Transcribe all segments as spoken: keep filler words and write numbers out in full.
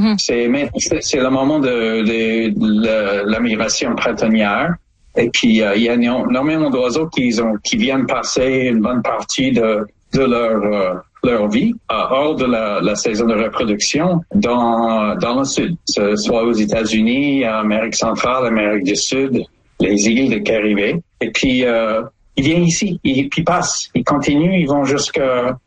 Mm-hmm. C'est, c'est, c'est le moment de, de, de la migration printanière. Et puis, euh, il y a énormément d'oiseaux qui, ont, qui viennent passer une bonne partie de, de leur, euh, leur vie euh, hors de la, la saison de reproduction dans, dans le sud, soit aux États-Unis, Amérique centrale, Amérique du Sud, les îles des Caraïbes. Et puis, euh, ils viennent ici, ils, puis ils passent, ils continuent, ils vont jusqu'à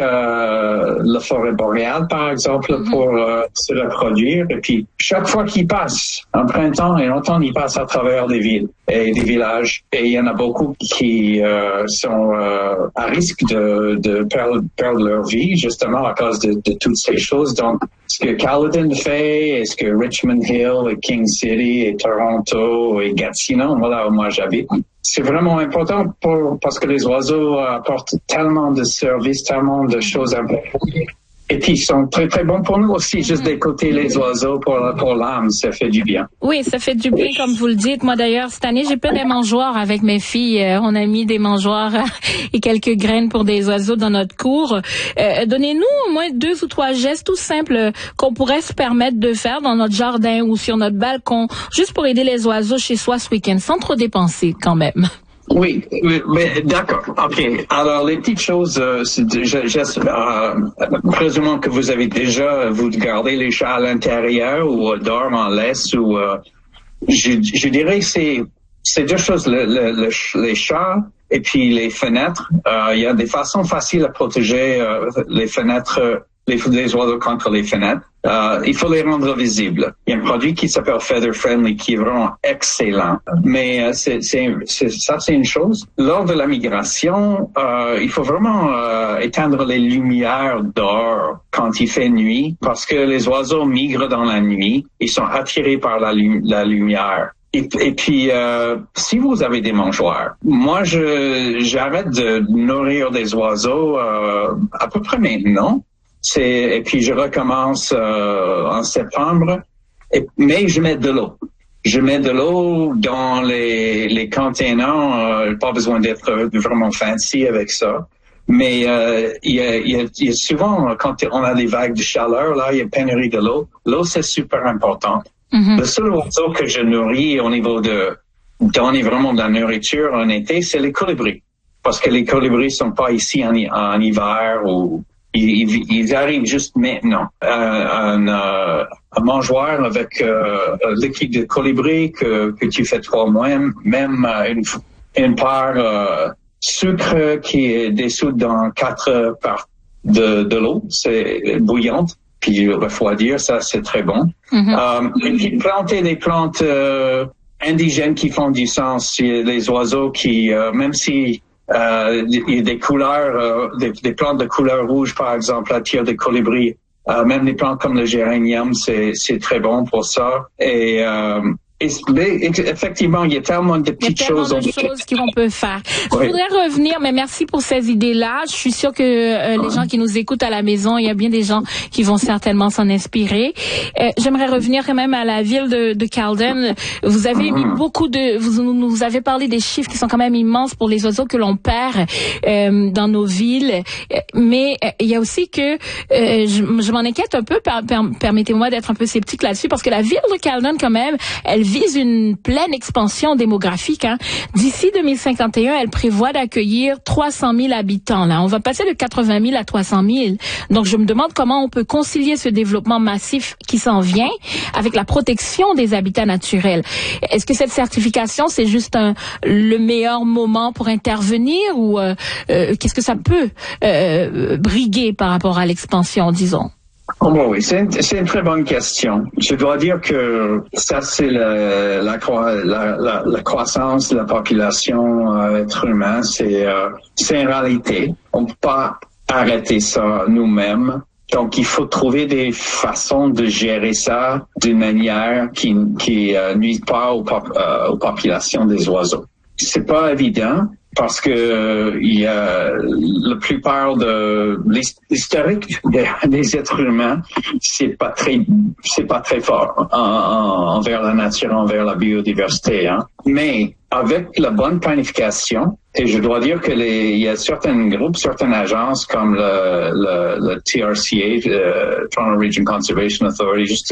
jusqu'à la forêt boréale, par exemple, pour euh, se reproduire. Et puis, chaque fois qu'ils passent, en printemps et en automne, ils passent à travers des villes et des villages. Et il y en a beaucoup qui euh, sont euh, à risque de, de perdre, perdre leur vie, justement, à cause de, de toutes ces choses. Donc, ce que Caledon fait, et ce que Richmond Hill, et King City, et Toronto, et Gatineau, voilà où moi j'habite, c'est vraiment important pour, parce que les oiseaux apportent tellement de services, tellement de choses importantes. Et puis, ils sont très, très bons pour nous aussi. Juste d'écouter les oiseaux pour, pour l'âme, ça fait du bien. Oui, ça fait du bien, comme vous le dites. Moi, d'ailleurs, cette année, j'ai plein des mangeoires avec mes filles. Euh, on a mis des mangeoires et quelques graines pour des oiseaux dans notre cour. Euh, donnez-nous au moins deux ou trois gestes tout simples qu'on pourrait se permettre de faire dans notre jardin ou sur notre balcon, juste pour aider les oiseaux chez soi ce week-end, sans trop dépenser quand même. Oui, oui, mais d'accord. OK. Alors, les petites choses, euh, c'est, je, je, euh, présumons que vous avez déjà, vous gardez les chats à l'intérieur ou euh, dorment en laisse ou, euh, je, je dirais que c'est, c'est deux choses, le, le, le, les chats et puis les fenêtres. Euh, il y a des façons faciles à protéger euh, les fenêtres, les, les oiseaux contre les fenêtres. Euh, il faut les rendre visibles. Il y a un produit qui s'appelle Feather Friendly qui est vraiment excellent. Mais euh, c'est, c'est, c'est, ça, c'est une chose. Lors de la migration, euh, il faut vraiment euh, éteindre les lumières dehors quand il fait nuit parce que les oiseaux migrent dans la nuit. Ils sont attirés par la, la lumière. Et, et puis, euh, si vous avez des mangeoires, moi, je j'arrête de nourrir des oiseaux euh, à peu près maintenant. C'est, et puis je recommence euh, en septembre, et, mais je mets de l'eau. Je mets de l'eau dans les, les containers, euh, pas besoin d'être vraiment fancy avec ça. Mais euh, il, y a, il, y a, il y a souvent, quand on a des vagues de chaleur, là, il y a pénurie de l'eau. L'eau, c'est super important. Mm-hmm. Le seul oiseau que je nourris au niveau de donner vraiment de la nourriture en été, c'est les colibris. Parce que les colibris sont pas ici en, en hiver ou... Ils, ils arrivent juste maintenant. Euh, un, euh, un mangeoire avec euh, un liquide de colibri que, que tu fais toi-même, même euh, une, une part euh, sucre qui est dissoute dans quatre parts de, de l'eau, c'est bouillante, puis refroidir, ça c'est très bon. Mm-hmm. Euh, et puis planter des plantes euh, indigènes qui font du sens, les oiseaux qui, euh, même si Euh, il y a des couleurs, euh, des, des plantes de couleur rouge, par exemple, attirent des colibris. Euh, même des plantes comme le géranium, c'est, c'est très bon pour ça. Et, euh, et effectivement, il y a tellement de petites choses. Il y a tellement de choses qu'on peut faire. Je oui. voudrais revenir, mais merci pour ces idées-là. Je suis sûre que euh, les gens qui nous écoutent à la maison, il y a bien des gens qui vont certainement s'en inspirer. Euh, j'aimerais revenir quand même à la ville de, de Caledon. Vous avez mis beaucoup de, vous nous avez parlé des chiffres qui sont quand même immenses pour les oiseaux que l'on perd euh, dans nos villes. Mais euh, il y a aussi que euh, je, je m'en inquiète un peu. Per, per, permettez-moi d'être un peu sceptique là-dessus, parce que la ville de Caledon, quand même, elle vise une pleine expansion démographique. Hein. D'ici deux mille cinquante et un, elle prévoit d'accueillir trois cent mille habitants. Là, on va passer de quatre-vingt mille à trois cent mille. Donc, je me demande comment on peut concilier ce développement massif qui s'en vient avec la protection des habitats naturels. Est-ce que cette certification, c'est juste un, le meilleur moment pour intervenir ou euh, euh, qu'est-ce que ça peut euh, briguer par rapport à l'expansion, disons? Oh bon, oui, c'est une, c'est une très bonne question. Je dois dire que ça, c'est le, la, la, la, la croissance de la population euh, être humain. C'est, euh, c'est une réalité. On ne peut pas arrêter ça nous-mêmes. Donc, il faut trouver des façons de gérer ça d'une manière qui qui euh, nuit pas aux, pop, euh, aux populations des oiseaux. C'est pas évident. Parce que euh, il y a la plupart de l'historique des, des êtres humains, c'est pas très, c'est pas très fort en, en, envers la nature, envers la biodiversité. Hein. Mais avec la bonne planification, et je dois dire que les, il y a certains groupes, certaines agences comme le, le, le T R C A, le Toronto Region Conservation Authority, juste